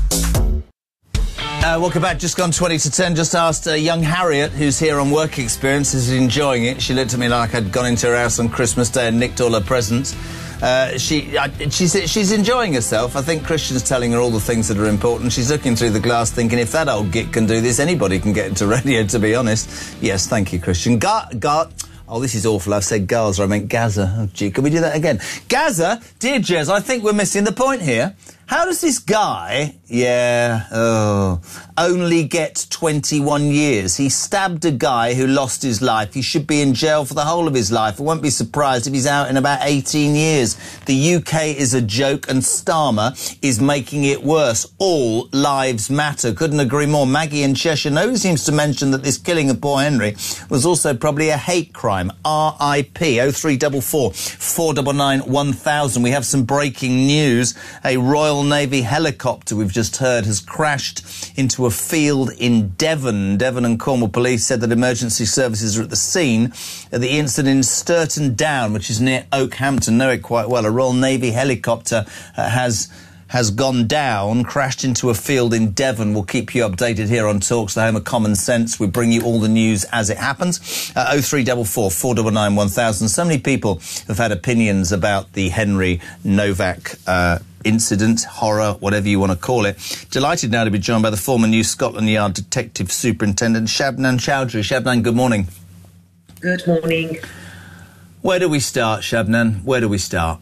Uh, welcome back. Just gone twenty to ten. Just asked uh, young Harriet, who's here on work experience, is enjoying it. She looked at me like I'd gone into her house on Christmas Day and nicked all her presents. Uh, she, uh, she's, she's enjoying herself. I think Christian's telling her all the things that are important. She's looking through the glass thinking, if that old git can do this, anybody can get into radio, to be honest. Yes, thank you, Christian. Ga- Ga- Oh, this is awful. I've said Gaza. I meant Gaza. Oh, gee, can we do that again? Gaza, dear Jez, I think we're missing the point here. How does this guy, yeah, oh, only get twenty-one years? He stabbed a guy who lost his life. He should be in jail for the whole of his life. I won't be surprised if he's out in about eighteen years. The U K is a joke and Starmer is making it worse. All lives matter. Couldn't agree more. Maggie in Cheshire, nobody seems to mention that this killing of poor Henry was also probably a hate crime. R I P oh three four four, four nine nine, one thousand. We have some breaking news. A Royal Navy helicopter, we've just heard, has crashed into a field in Devon. Devon and Cornwall Police said that emergency services are at the scene of the incident in Sturton Down, which is near Oakhampton. Know it quite well. A Royal Navy helicopter uh, has has gone down, crashed into a field in Devon. We'll keep you updated here on Talks, the home of common sense. We bring you all the news as it happens. Uh, oh three four four, four nine nine, one thousand. So many people have had opinions about the Henry Novak uh, incident, horror, whatever you want to call it. Delighted now to be joined by the former New Scotland Yard Detective Superintendent, Shabnan Chowdhury. Shabnan, good morning. Good morning. Where do we start, Shabnan? Where do we start?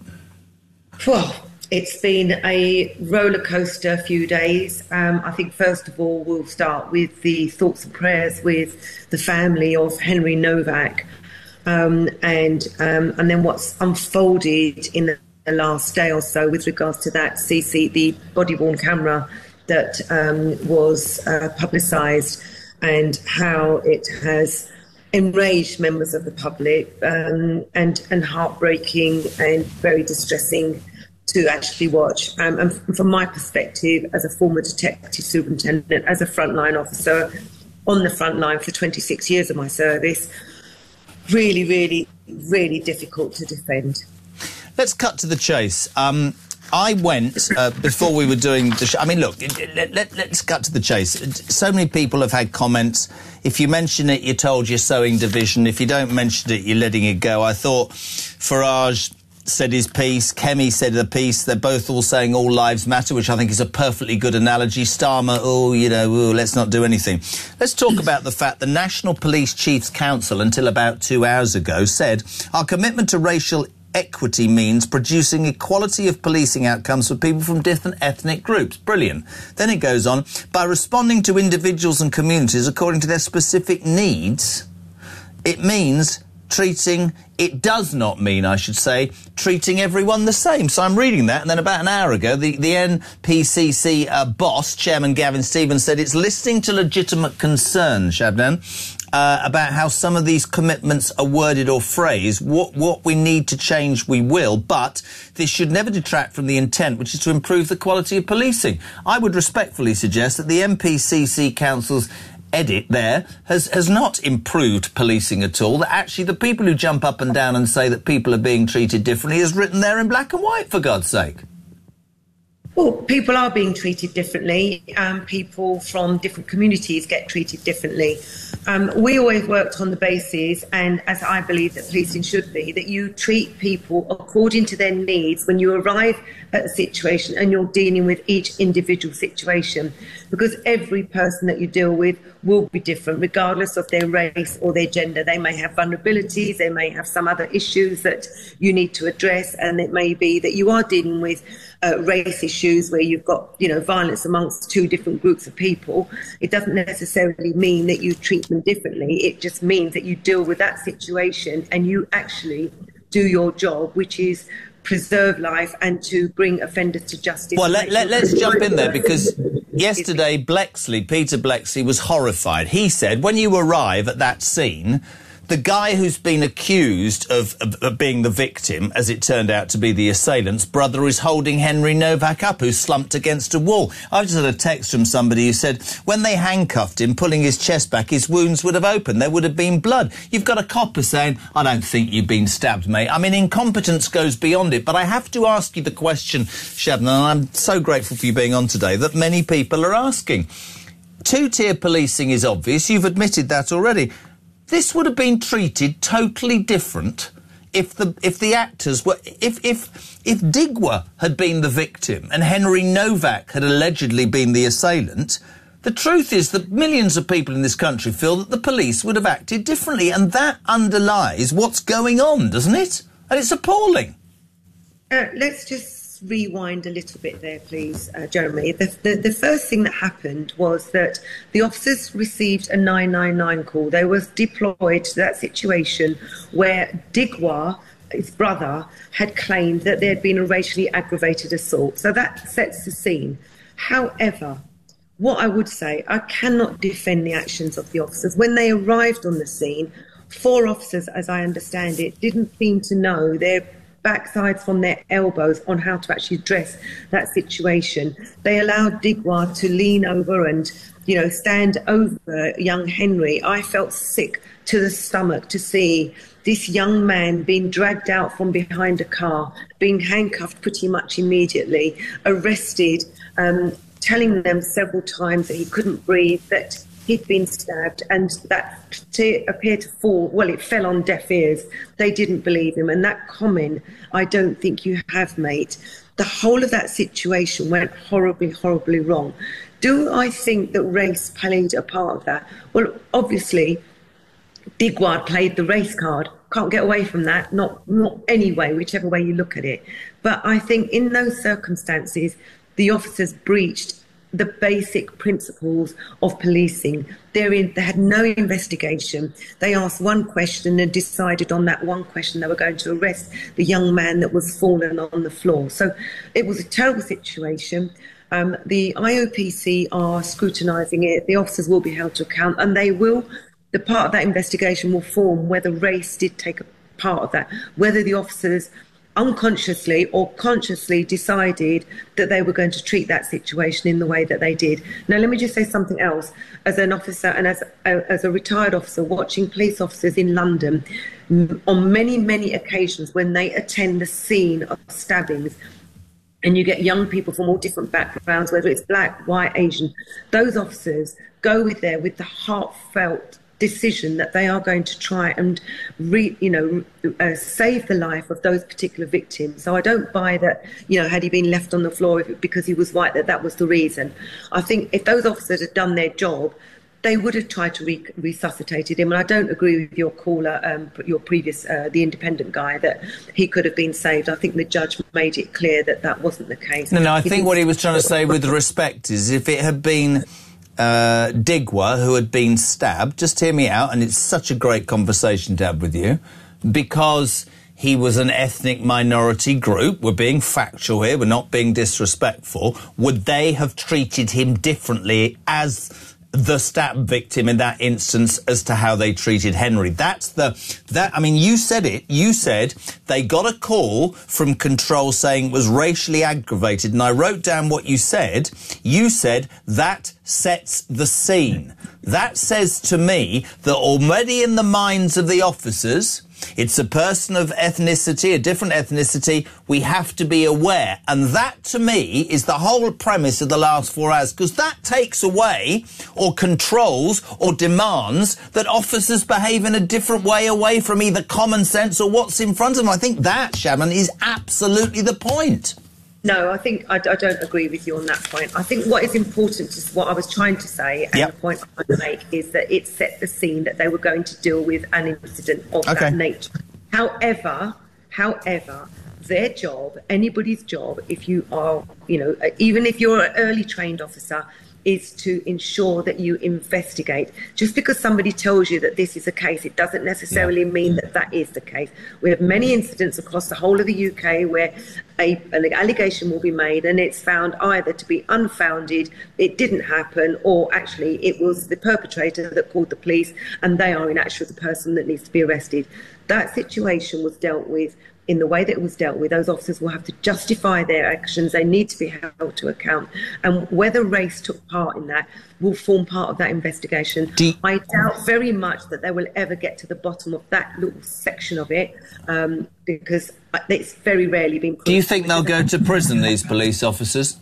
Well, it's been a roller coaster few days. Um, I think first of all we'll start with the thoughts and prayers with the family of Henry Novak, um, and um, and then what's unfolded in the, the last day or so with regards to that C C, the body-worn camera that um, was uh, publicised, and how it has enraged members of the public, um, and and heartbreaking and very distressing to actually watch. Um, and from my perspective, as a former detective superintendent, as a frontline officer on the front line for twenty-six years of my service, really, really, really difficult to defend. Let's cut to the chase. Um, I went, uh, before we were doing the show, I mean, look, let, let, let's cut to the chase. So many people have had comments. If you mention it, you're told you're sowing division. If you don't mention it, you're letting it go. I thought Farage said his piece, Kemi said a piece. They're both all saying all lives matter, which I think is a perfectly good analogy. Starmer, oh, you know, oh, let's not do anything. Let's talk about the fact the National Police Chiefs Council, until about two hours ago, said our commitment to racial equity means producing equality of policing outcomes for people from different ethnic groups. Brilliant. Then it goes on, by responding to individuals and communities according to their specific needs, it means treating, it does not mean, I should say, treating everyone the same. So I'm reading that, and then about an hour ago, the, the N P C C uh, boss, Chairman Gavin Stevens, said it's listening to legitimate concerns, Shabnan, uh, about how some of these commitments are worded or phrased. What, what we need to change, we will, but this should never detract from the intent, which is to improve the quality of policing. I would respectfully suggest that the N P C C Council's edit there has, has not improved policing at all, that actually the people who jump up and down and say that people are being treated differently is written there in black and white, for God's sake. Well, people are being treated differently, and um, people from different communities get treated differently. Um, we always worked on the basis, and as I believe that policing should be, that you treat people according to their needs when you arrive at a situation and you're dealing with each individual situation, because every person that you deal with will be different, regardless of their race or their gender. They may have vulnerabilities, they may have some other issues that you need to address, and it may be that you are dealing with Uh, race issues where you've got, you know, violence amongst two different groups of people. It doesn't necessarily mean that you treat them differently. It just means that you deal with that situation and you actually do your job, which is preserve life and to bring offenders to justice. Well, let, let, let's jump in there, because yesterday Blexley, Peter Blexley, was horrified. He said when you arrive at that scene, the guy who's been accused of, of, of being the victim, as it turned out to be the assailant's brother, is holding Henry Novak up, who slumped against a wall. I just had a text from somebody who said when they handcuffed him, pulling his chest back, his wounds would have opened. There would have been blood. You've got a copper saying, I don't think you've been stabbed, mate. I mean, incompetence goes beyond it. But I have to ask you the question, Shabnan, and I'm so grateful for you being on today, that many people are asking. Two-tier policing is obvious. You've admitted that already. This would have been treated totally different if the if the actors were if if if Digwa had been the victim and Henry Novak had allegedly been the assailant. The truth is that millions of people in this country feel that the police would have acted differently, and that underlies what's going on, doesn't it? And it's appalling. Uh, let's just rewind a little bit there, please, uh, Jeremy. The, the, the first thing that happened was that the officers received a nine nine nine call. They were deployed to that situation where Digwa, his brother, had claimed that there had been a racially aggravated assault. So that sets the scene. However, what I would say, I cannot defend the actions of the officers. When they arrived on the scene, four officers, as I understand it, didn't seem to know their backsides from their elbows on how to actually address that situation. They allowed Digwa to lean over and, you know, stand over young Henry. I felt sick to the stomach to see this young man being dragged out from behind a car, being handcuffed pretty much immediately, arrested, um, telling them several times that he couldn't breathe, that he'd been stabbed, and that to appeared to fall, well, it fell on deaf ears. They didn't believe him. And that comment, I don't think you have, mate. The whole of that situation went horribly, horribly wrong. Do I think that race played a part of that? Well, obviously, Digwa played the race card. Can't get away from that, not, not any way, whichever way you look at it. But I think in those circumstances, the officers breached the basic principles of policing. They're in, they had no investigation. They asked one question and decided on that one question they were going to arrest the young man that was fallen on the floor. So it was a terrible situation. Um, the I O P C are scrutinising it. The officers will be held to account, and they will, the part of that investigation will form whether race did take a part of that, whether the officers unconsciously or consciously decided that they were going to treat that situation in the way that they did. Now, let me just say something else. As an officer and as a, as a retired officer watching police officers in London, on many, many occasions when they attend the scene of stabbings, and you get young people from all different backgrounds, whether it's black, white, Asian, those officers go with there with the heartfelt decision that they are going to try and, re, you know, uh, save the life of those particular victims. So I don't buy that, you know, had he been left on the floor because he was white, that that was the reason. I think if those officers had done their job, they would have tried to re- resuscitated him. And I don't agree with your caller, um, your previous, uh, the independent guy, that he could have been saved. I think the judge made it clear that that wasn't the case. No, no, I he think what he was trying to say with respect is if it had been Uh, Digwa, who had been stabbed, just hear me out, and it's such a great conversation to have with you, because he was an ethnic minority group, we're being factual here, we're not being disrespectful, would they have treated him differently as the stab victim in that instance as to how they treated Henry? That's the, that, I mean, you said it, you said they got a call from control saying it was racially aggravated, and I wrote down what you said. You said that sets the scene. That says to me that already in the minds of the officers, it's a person of ethnicity, a different ethnicity, we have to be aware. And that, to me, is the whole premise of the last four hours, because that takes away or controls or demands that officers behave in a different way away from either common sense or what's in front of them. I think that, Shabnam, is absolutely the point. No, I think I, I don't agree with you on that point. I think what is important, is what I was trying to say, and yep. the point I want to make is that it set the scene that they were going to deal with an incident of okay. that nature. However, however, their job, anybody's job, if you are, you know, even if you're an early trained officer, is to ensure that you investigate. Just because somebody tells you that this is a case, it doesn't necessarily yeah. mean that that is the case. We have many incidents across the whole of the U K where a, an allegation will be made and it's found either to be unfounded, it didn't happen, or actually it was the perpetrator that called the police and they are in actual the person that needs to be arrested. That situation was dealt with in the way that it was dealt with. Those officers will have to justify their actions. They need to be held to account. And whether race took part in that will form part of that investigation. You- I doubt very much that they will ever get to the bottom of that little section of it, um, because it's very rarely been... Do you think they'll go to prison, these police officers?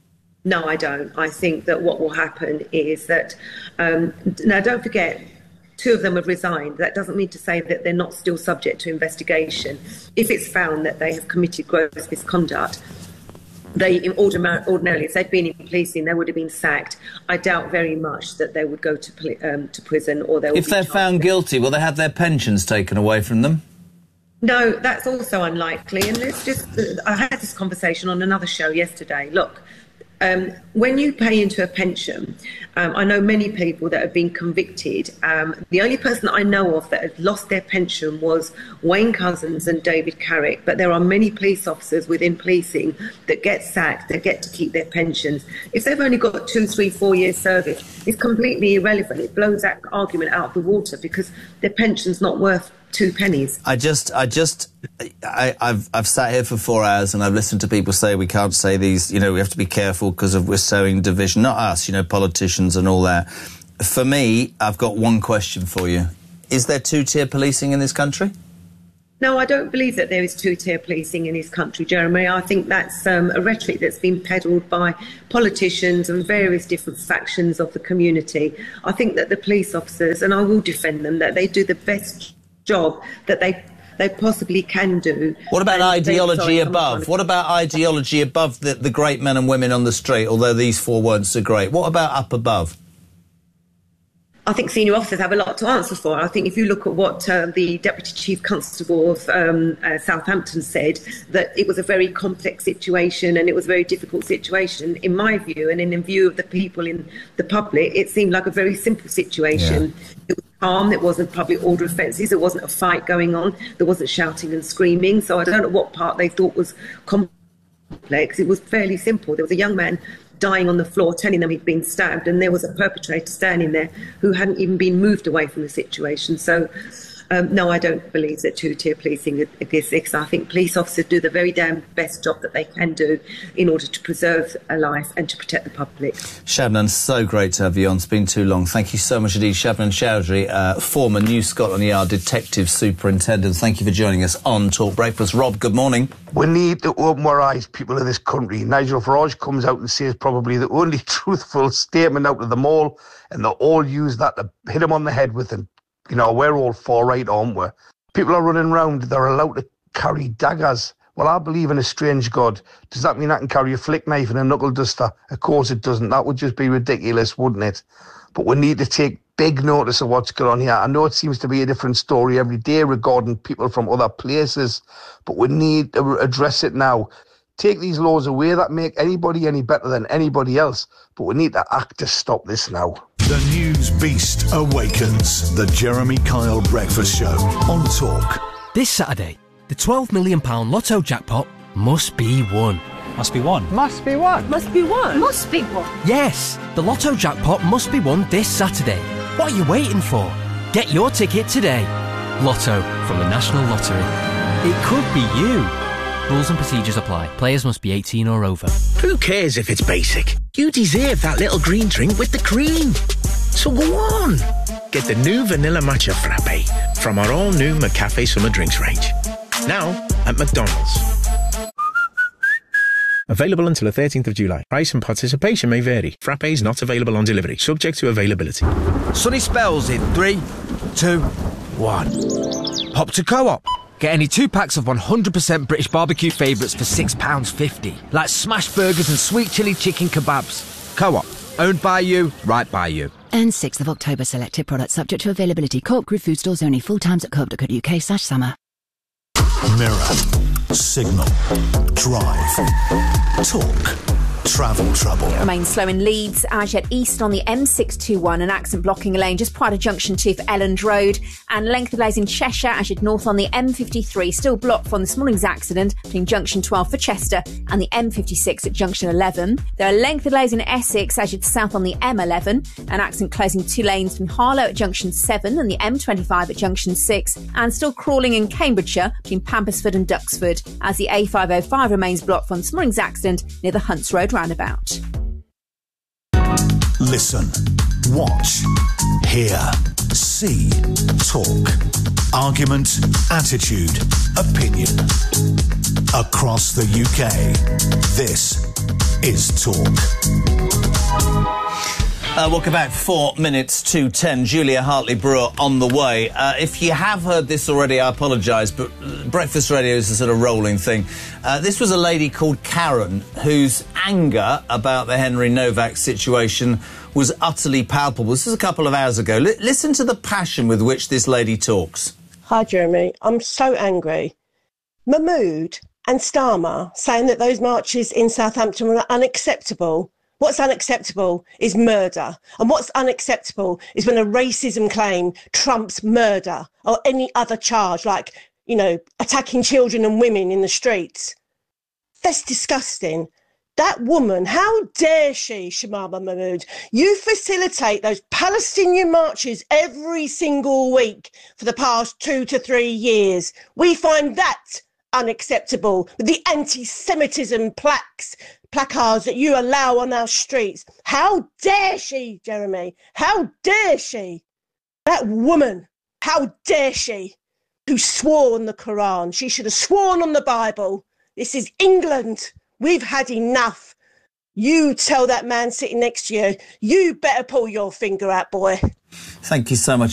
No, I don't. I think that what will happen is that... Um, now, don't forget... Two of them have resigned. That doesn't mean to say that they're not still subject to investigation. If it's found that they have committed gross misconduct, they ordinarily, if they'd been in policing, they would have been sacked. I doubt very much that they would go to um, to prison, or they would. If they're found guilty, will they have their pensions taken away from them? No, that's also unlikely. And let's just, I had this conversation on another show yesterday. Look, um, when you pay into a pension, um, I know many people that have been convicted. Um, the only person that I know of that had lost their pension was Wayne Couzens and David Carrick. But there are many police officers within policing that get sacked, that get to keep their pensions. If they've only got two, three, four years service, it's completely irrelevant. It blows that argument out of the water because their pension's not worth two pennies. I just, I just, I, I've, I've sat here for four hours and I've listened to people say we can't say these, you know, we have to be careful because of we're sowing division. Not us, you know, politicians and all that. For me, I've got one question for you. Is there two-tier policing in this country? No, I don't believe that there is two-tier policing in this country, Jeremy. I think that's um, a rhetoric that's been peddled by politicians and various different factions of the community. I think that the police officers, and I will defend them, that they do the best job that they they possibly can do. What about And ideology they- above? What about ideology above the, the great men and women on the street, although these four weren't so great? What about up above? I think senior officers have a lot to answer for. I think if you look at what uh, the Deputy Chief Constable of um, uh, Southampton said, that it was a very complex situation and it was a very difficult situation. In my view, and in, in view of the people in the public, it seemed like a very simple situation. Yeah. It was calm, there wasn't public order offences, there wasn't a fight going on, there wasn't shouting and screaming. So I don't know what part they thought was complex. It was fairly simple. There was a young man dying on the floor, telling them he'd been stabbed, and there was a perpetrator standing there who hadn't even been moved away from the situation. So, um, no, I don't believe that two-tier policing exists. I think police officers do the very damn best job that they can do in order to preserve a life and to protect the public. Shabnam, so great to have you on. It's been too long. Thank you so much indeed. Shabnam Chowdhury, uh, former New Scotland Yard Detective Superintendent. Thank you for joining us on Talk Breakfast. Rob, good morning. We need to open our eyes, people in this country. Nigel Farage comes out and says probably the only truthful statement out of them all, and they all use that to hit him on the head with, and, you know, we're all for right, aren't we? People are running around, they're allowed to carry daggers. Well, I believe in a strange God. Does that mean I can carry a flick knife and a knuckle duster? Of course it doesn't. That would just be ridiculous, wouldn't it? But we need to take big notice of what's going on here. I know it seems to be a different story every day regarding people from other places, but we need to address it now. Take these laws away that make anybody any better than anybody else, but we need to act to stop this now. The news beast awakens. The Jeremy Kyle Breakfast Show on Talk. This Saturday, the twelve million pounds Lotto jackpot must be won. Must be won. Must be one. Must be one. Must be one. Yes, the Lotto jackpot must be won this Saturday. What are you waiting for? Get your ticket today. Lotto from the National Lottery. It could be you. Rules and procedures apply. Players must be eighteen or over. Who cares if it's basic? You deserve that little green drink with the cream. So go on. Get the new Vanilla Matcha Frappe from our all-new McCafe Summer Drinks range. Now at McDonald's. Available until the thirteenth of July. Price and participation may vary. Frappes not available on delivery. Subject to availability. Sunny spells in three, two, one. Pop to Co-op. Get any two packs of one hundred percent British barbecue favourites for six pounds fifty. Like smash burgers and sweet chilli chicken kebabs. Co-op. Owned by you, right by you. And sixth of October, selected products subject to availability. Co-op Group Food Stores only. Full times at co op dot co dot uk slash summer. Mirror, Signal, Drive, Talk, Travel Trouble. It remains slow in Leeds as yet east on the M six twenty-one, an accident blocking a lane just prior to junction two for Elland Road, and length of delays in Cheshire as yet north on the M fifty-three, still blocked from this morning's accident between junction twelve for Chester and the M fifty-six at junction eleven. There are length of delays in Essex as yet south on the M eleven, an accident closing two lanes between Harlow at junction seven and the M twenty-five at junction six, and still crawling in Cambridgeshire between Pampersford and Duxford as the A five oh five remains blocked from this morning's accident near the Hunts Road roundabout. Listen, watch, hear, see, talk. Argument, attitude, opinion. Across the U K, this is Talk. Uh, welcome back. Four minutes to ten. Julia Hartley-Brewer on the way. Uh, if you have heard this already, I apologise, but breakfast radio is a sort of rolling thing. Uh, this was a lady called Karen whose anger about the Henry Novak situation was utterly palpable. This was a couple of hours ago. L- listen to the passion with which this lady talks. Hi, Jeremy. I'm so angry. Mahmood and Starmer saying that those marches in Southampton were unacceptable. What's unacceptable is murder. And what's unacceptable is when a racism claim trumps murder or any other charge, like, you know, attacking children and women in the streets. That's disgusting. That woman, how dare she, Shamama Mahmood? You facilitate those Palestinian marches every single week for the past two to three years. We find that unacceptable, with the anti-Semitism plaques, placards that you allow on our streets. How dare she, Jeremy? How dare she? That woman, how dare she, who swore on the Quran? She should have sworn on the Bible. This is England. We've had enough. You tell that man sitting next to you, you better pull your finger out, boy. Thank you so much.